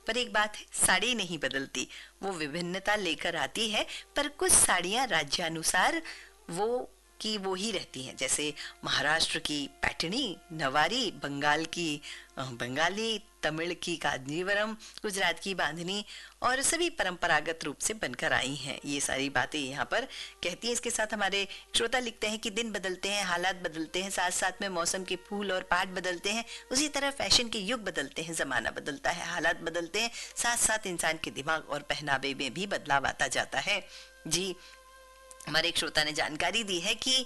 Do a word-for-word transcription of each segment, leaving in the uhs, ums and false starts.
पर एक बात है, साड़ी नहीं बदलती, वो विभिन्नता लेकर आती है, पर कुछ साड़ियां राज्यानुसार वो कि वो ही रहती हैं। जैसे महाराष्ट्र की पैठनी, नवारी, बंगाल की बंगाली, तमिल की कांजीवरम, गुजरात की बांधनी, और सभी परंपरागत रूप से बनकर आई हैं। ये सारी बातें यहाँ पर कहती हैं। इसके साथ हमारे श्रोता लिखते हैं कि दिन बदलते हैं, हालात बदलते हैं, साथ साथ में मौसम के फूल और पात बदलते हैं, उसी तरह फैशन के युग बदलते हैं, जमाना बदलता है, हालात बदलते हैं, साथ साथ इंसान के दिमाग और पहनावे में भी बदलाव आता जाता है। जी, हमारे एक श्रोता ने जानकारी दी है कि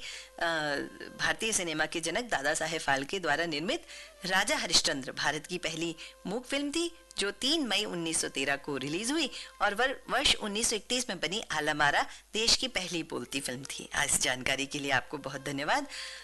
भारतीय सिनेमा के जनक दादा साहेब फाल्के द्वारा निर्मित राजा हरिश्चंद्र भारत की पहली मूक फिल्म थी, जो तीन मई उन्नीस सौ तेरह को रिलीज हुई, और वर, वर्ष उन्नीस सौ इकतीस में बनी आलमारा देश की पहली बोलती फिल्म थी। इस जानकारी के लिए आपको बहुत धन्यवाद।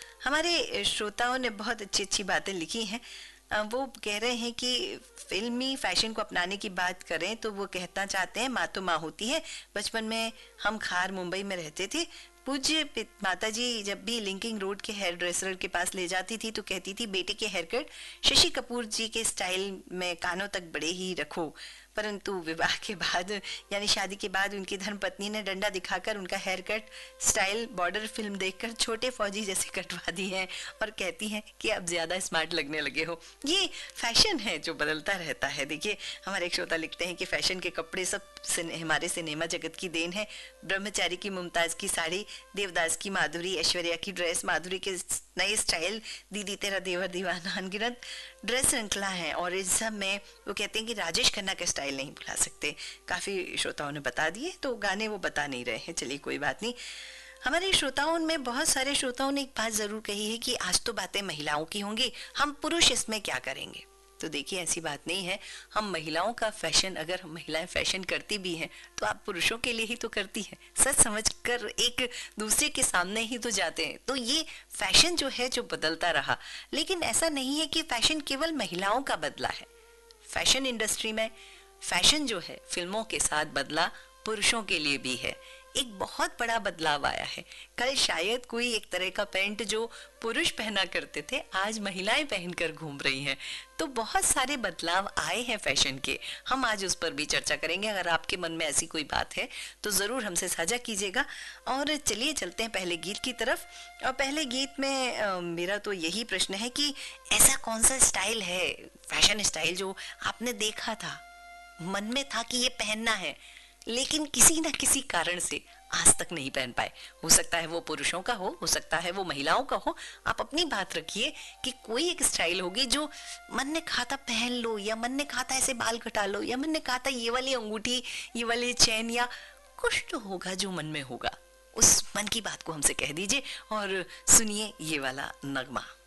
हमारे श्रोताओं ने बहुत अच्छी अच्छी बातें लिखी हैं। वो कह रहे हैं कि फिल्मी फैशन को अपनाने की बात करें तो वो कहना चाहते हैं, माँ तो माँ होती है। बचपन में हम खार मुंबई में रहते थे, पूज्य माता जी जब भी लिंकिंग रोड के हेयर ड्रेसर के पास ले जाती थी तो कहती थी, बेटे के हेयर कट शशि कपूर जी के स्टाइल में कानों तक बड़े ही रखो। परंतु विवाह के बाद यानी शादी के बाद उनकी धर्मपत्नी ने डंडा दिखाकर उनका hair cut style border film देखकर छोटे फौजी जैसे कटवा दी है और कहती हैं कि अब ज्यादा स्मार्ट लगने लगे हो। ये फैशन है जो बदलता रहता है। देखिए, हमारे एक श्रोता लिखते हैं कि फैशन के कपड़े सब सिने, हमारे सिनेमा जगत की देन है। ब्रह्मचारी की मुमताज की साड़ी, देवदास की माधुरी, ऐश्वर्या की ड्रेस, माधुरी के नए स्टाइल, दीदी तेरा देवर दीवाना, अनगिनत ड्रेस श्रृंखला है। और इस सब में वो कहते हैं कि राजेश खन्ना का स्टाइल नहीं भुला सकते। काफी श्रोताओं ने बता दिए, तो गाने वो बता नहीं रहे हैं। चलिए कोई बात नहीं। हमारे श्रोताओं में बहुत सारे श्रोताओं ने एक बात जरूर कही है कि आज तो बातें महिलाओं की होंगी, हम पुरुष इसमें क्या करेंगे। तो देखिए, ऐसी बात नहीं है। हम महिलाओं का फैशन, अगर महिलाएं फैशन करती भी हैं तो आप पुरुषों के लिए ही तो करती हैं, सच समझ कर एक दूसरे के सामने ही तो जाते हैं। तो ये फैशन जो है जो बदलता रहा, लेकिन ऐसा नहीं है कि फैशन केवल महिलाओं का बदला है। फैशन इंडस्ट्री में फैशन जो है फिल्मों के साथ बदला, पुरुषों के लिए भी है। एक बहुत बड़ा बदलाव आया है। कल शायद कोई एक तरह का पैंट जो पुरुष पहना करते थे आज महिलाएं पहनकर घूम रही हैं। तो बहुत सारे बदलाव आए हैं फैशन के। हम आज उस पर भी चर्चा करेंगे। अगर आपके मन में ऐसी कोई बात है तो जरूर हमसे साझा कीजिएगा। और चलिए चलते हैं पहले गीत की तरफ। और पहले गीत में आ, मेरा तो यही प्रश्न है कि ऐसा कौन सा स्टाइल है, फैशन स्टाइल, जो आपने देखा था, मन में था कि ये पहनना है, लेकिन किसी न किसी कारण से आज तक नहीं पहन पाए। हो सकता है वो पुरुषों का हो, हो सकता है वो महिलाओं का हो। आप अपनी बात रखिए कि कोई एक स्टाइल होगी जो मन ने कहा था पहन लो, या मन ने कहा था ऐसे बाल कटा लो, या मन ने कहा था ये वाली अंगूठी, ये वाली चैन, या कुछ तो होगा जो मन में होगा। उस मन की बात को हमसे कह दीजिए और सुनिए ये वाला नगमा।